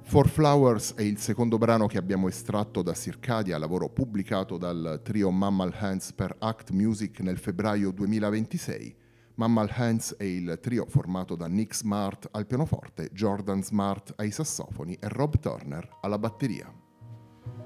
Four Flowers è il secondo brano che abbiamo estratto da Circadia, lavoro pubblicato dal trio Mammal Hands per Act Music nel febbraio 2026. Mammal Hands è il trio formato da Nick Smart al pianoforte, Jordan Smart ai sassofoni e Rob Turner alla batteria.